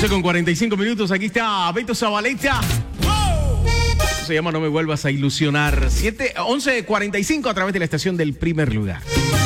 con 45 minutos. Aquí está Beto Zabaleta. Se llama No me vuelvas a ilusionar. 11:45 a través de la estación del primer lugar.